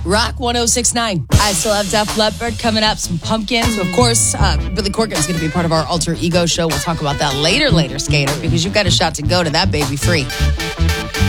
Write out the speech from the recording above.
Rock 106.9. I still have Def Leppard coming up, some Pumpkins. Of course, Billy Corgan is going to be part of our Alter Ego show. We'll talk about that later, Skater, because you've got a shot to go to that baby free.